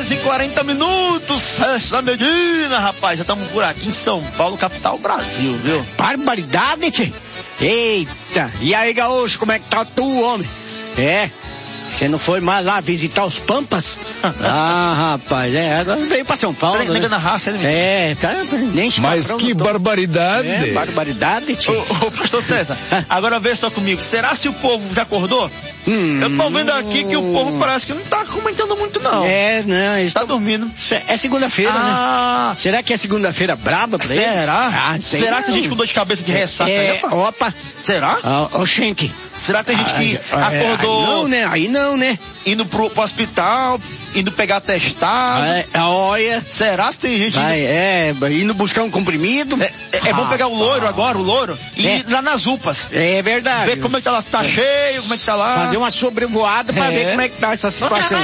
6h40, César Medina, rapaz, já estamos por aqui em São Paulo, capital Brasil, viu? Barbaridade, tchê. Eita, e aí, gaúcho, como é que tá tu, homem? Você não foi mais lá visitar os Pampas? Rapaz, agora veio pra São Paulo, né? Na raça, né? Tá, nem mas que barbaridade. Barbaridade, tio. Ô, pastor César, agora vê só comigo, será se o povo já acordou? Eu tô vendo aqui que o povo parece que não tá comentando muito, não. Não, eles tá dormindo. É segunda-feira, né? Será que é segunda-feira braba pra eles? Será que tem gente com dor de cabeça de ressaca? Opa. Será? Gente. Será que tem gente que acordou? Aí não, né? Indo pro hospital, indo pegar testado. Olha. Será que tem gente indo buscar um comprimido? É bom pegar o loiro agora, e ir lá nas UPAs. É verdade. Ver como é que tá lá, se tá cheio, como é que tá lá. Fazer uma sobrevoada pra ver como é que tá essa situação.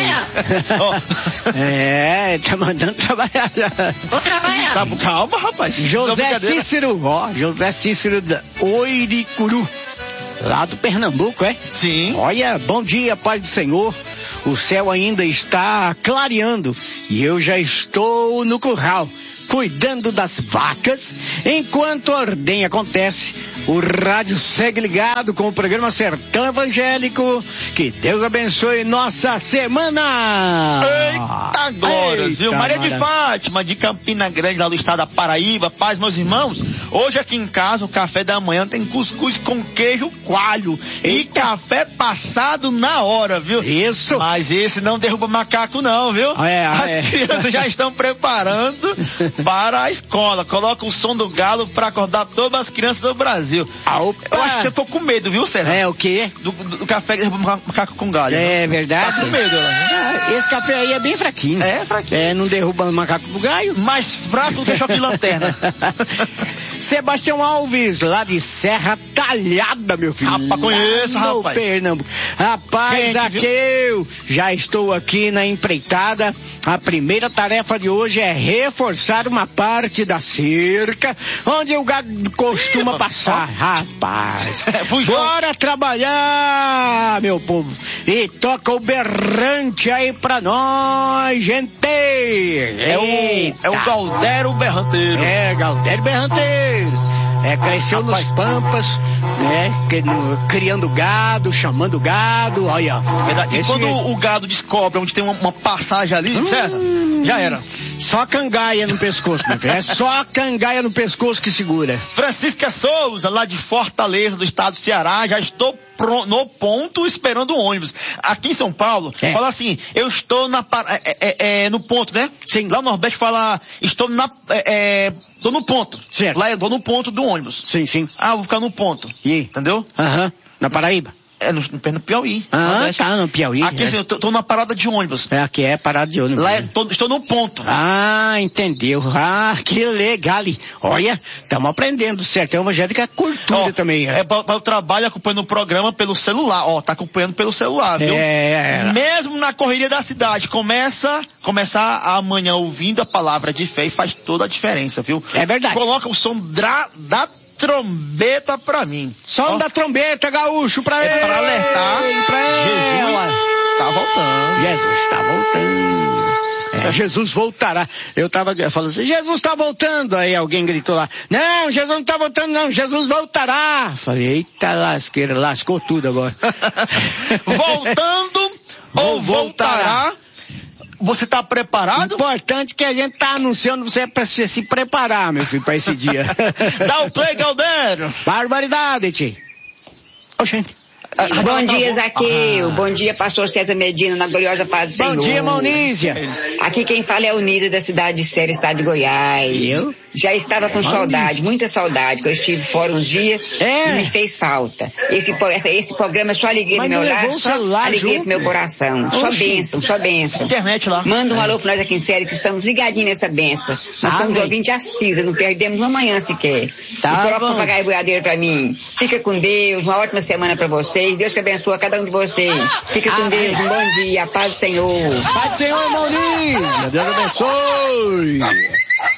Tá mandando trabalhar já. Vou trabalhar. Tá, calma, rapaz. José Cícero da Oiricuru. Lá do Pernambuco, Sim. Olha, bom dia, paz do Senhor. O céu ainda está clareando e eu já estou no curral, cuidando das vacas, enquanto a ordenha acontece. O rádio segue ligado com o programa Sertão Evangélico. Que Deus abençoe nossa semana. Eita glória, viu? Maria de Fátima, de Campina Grande, lá do estado da Paraíba. Paz, meus irmãos. Hoje aqui em casa, o café da manhã tem cuscuz com queijo coalho e café passado na hora, viu? Isso. Mas esse não derruba macaco não, viu? As crianças já estão preparando para a escola. Coloca o som do galo para acordar todas as crianças do Brasil. Eu acho que eu tô com medo, viu, César? O quê? Do café que derruba macaco com galho. É verdade. Tá com medo, né? Esse café aí é bem fraquinho. Fraquinho. Não derruba macaco com galho. Mais fraco do que choque de lanterna. Sebastião Alves, lá de Serra Talhada, meu filho. Rapaz, conheço, rapaz. Pernambuco. Rapaz, eu já estou aqui na empreitada. A primeira tarefa de hoje é reforçar uma parte da cerca onde o gado costuma passar. Rapaz, bora trabalhar, meu povo. E toca o berrante aí pra nós, gente. É o Galdério Berranteiro. Galdério Berranteiro. Cresceu nos Pampas, criando gado, chamando gado, olha. E quando o gado descobre onde tem uma passagem ali, César, já era. Só cangaia no pescoço, meu filho. É só cangaia no pescoço que segura. Francisca Souza, lá de Fortaleza, do estado do Ceará, já estou no ponto esperando o ônibus. Aqui em São Paulo, fala assim, eu estou no ponto, né? Sim. Lá no Nordeste fala, tô no ponto. Certo. Lá eu tô no ponto do ônibus. Sim. Vou ficar no ponto. Entendeu? Na Paraíba? No Piauí. Tá no Piauí. Aqui, assim, eu tô numa parada de ônibus. Aqui é parada de ônibus. Lá estou no ponto. Entendeu. Que legal. Olha, estamos aprendendo. Sertão Evangélico é cultura também. Para o trabalho acompanhando o programa pelo celular. Tá acompanhando pelo celular, viu? Mesmo na correria da cidade. Começar amanhã ouvindo a palavra de fé e faz toda a diferença, viu? É verdade. Coloca o som da trombeta pra mim. Som da trombeta, gaúcho, pra ele. Pra alertar. Jesus tá voltando. Jesus tá voltando. Jesus voltará. Eu tava falando assim, Jesus tá voltando. Aí alguém gritou lá, não, Jesus não tá voltando não, Jesus voltará. Falei, eita lasqueira, lascou tudo agora. Voltando ou voltará? Você tá preparado? Importante que a gente tá anunciando você pra se preparar, meu filho, pra esse dia. Dá o play, Galdério. Barbaridade, tio. Oxente. Bom dia, Zaqueu. Bom dia, pastor César Medina, na gloriosa paz do Senhor. Bom dia, Maunísia. Aqui quem fala é o Nízia da cidade de Séria, estado de Goiás. Eu? Já estava com saudade, muita saudade, que eu estive fora uns dias e me fez falta. Esse programa é só alegria no meu lar, só alegria pro meu coração. Só bênção. Internet lá. Manda um alô pra nós aqui em Séria, que estamos ligadinhos nessa bênção. Nós somos ouvintes assíduos, não perdemos uma manhã sequer. E coloca o papagaio boiadeiro pra mim. Fica com Deus, uma ótima semana pra vocês. Deus que abençoe a cada um de vocês. Fica com Deus, um bom dia, a paz do Senhor. Paz do Senhor, Maurício. Deus abençoe.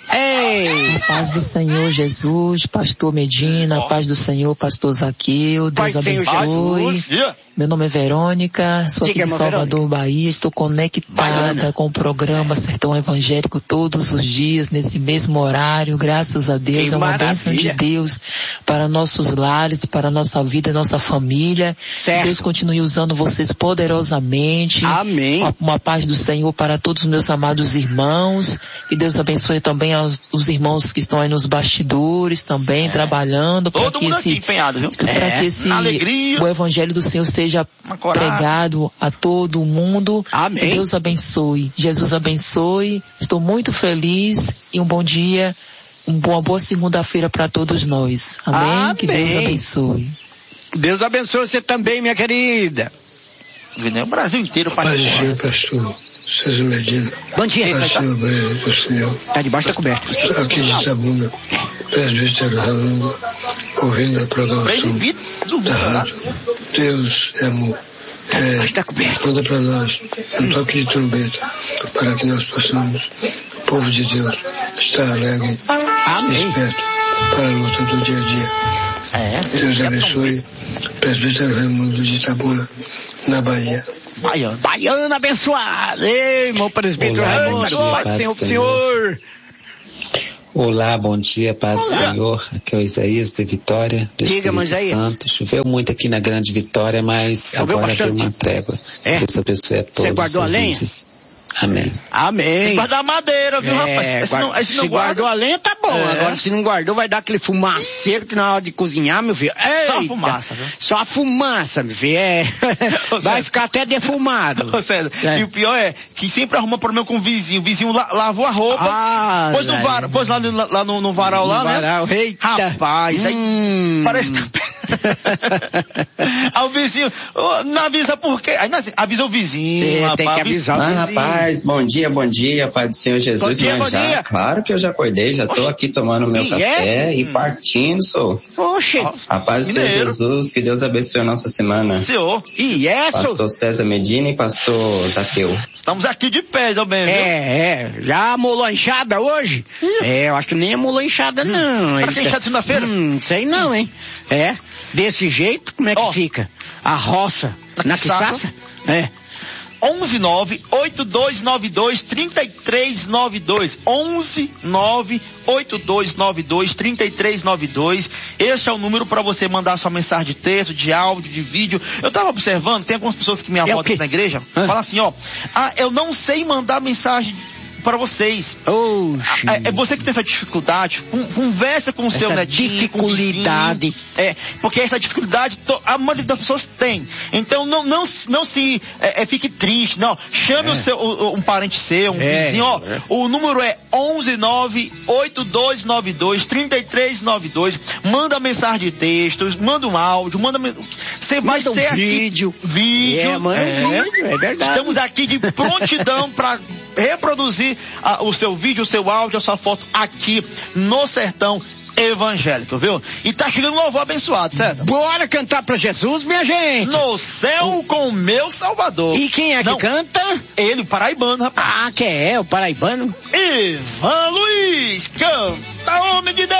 Ei! A paz do Senhor Jesus, pastor Medina, a paz do Senhor, pastor Zaqueu, Deus abençoe. Meu nome é Verônica, sou aqui de Salvador, Bahia, estou conectada com o programa Sertão Evangélico todos os dias, nesse mesmo horário, graças a Deus, é uma bênção de Deus para nossos lares, para nossa vida e nossa família. Certo. Deus continue usando vocês poderosamente. Amém. Uma paz do Senhor para todos os meus amados irmãos, e Deus abençoe também os irmãos que estão aí nos bastidores também, trabalhando, para que esse o Evangelho do Senhor seja pregado a todo o mundo. Amém. Que Deus abençoe, Jesus abençoe. Estou muito feliz e um bom dia, uma boa segunda-feira para todos nós. Amém? Amém. Que Deus abençoe. Deus abençoe você também, minha querida. O Brasil inteiro, pastor César Medina. Bom dia. Pastor do Senhor. Tá debaixo da coberta. Aqui de Itabuna, presbítero Raimundo, ouvindo a programação da rádio. Deus é amor. Manda para nós um toque de trombeta, para que nós possamos, o povo de Deus, estar alegre e esperto para a luta do dia a dia. Deus abençoe. Presbítero Raimundo de Itabuna, na Bahia. Baiana abençoada. Ei, meu presbítero Raimundo, paz do Senhor. Olá, bom dia, paz do Senhor. Aqui é o Isaías de Vitória, do Espírito Santo. Choveu muito aqui na Grande Vitória, mas agora deu uma trégua. Deus abençoe a todos. Você guardou a lenha? Amém. Amém. Tem que guardar madeira, viu, rapaz? Se guardou a lenha, tá bom. Agora, se não guardou, vai dar aquele fumaceiro que na hora de cozinhar, meu filho. Eita, só a fumaça, viu? Só a fumaça, meu filho. Vai ficar até defumado. Ô, César, e o pior é que sempre arruma problema com o vizinho. O vizinho lavou a roupa, pôs lá no varal lá, né? Eita. Rapaz, aí parece que tá... Aí o vizinho, não avisa por quê? Aí avisa o vizinho, rapaz. Tem que avisar o vizinho. Rapaz, bom dia, Pai do Senhor Jesus. Bom dia. Claro que eu já acordei, já tô aqui tomando meu café e partindo, sou. Oxe. A paz do Senhor Jesus, que Deus abençoe a nossa semana. Senhor. Pastor César Medina e pastor Zaqueu. Estamos aqui de pé, também, viu? Já amolou a enxada hoje? Eu acho que nem amolou a enxada, não. Para que enxada segunda-feira? Sei não, hein? Desse jeito, como é que fica? A roça na quiçaça? 119-8292-3392. 119-8292-3392. Esse é o número para você mandar sua mensagem de texto, de áudio, de vídeo. Eu tava observando, tem algumas pessoas que me abordam aqui na igreja, falam assim, eu não sei mandar mensagem para vocês. É você que tem essa dificuldade, conversa com o seu netinho. Dificuldade. Porque essa dificuldade a maioria das pessoas tem. Então não se fique triste, não. Chame um parente seu, um vizinho, o número é 119-8292-3392. Manda mensagem de texto, manda um áudio, você vai ser aqui. Vídeo. É verdade. Estamos aqui de prontidão para reproduzir o seu vídeo, o seu áudio, a sua foto aqui no Sertão Evangélico, viu? E tá chegando um louvor abençoado, César. Bora cantar pra Jesus, minha gente. No céu com o meu Salvador. E quem é que canta? Ele, o paraibano, rapaz. Que é o paraibano? Ivan Luiz, canta, homem de Deus.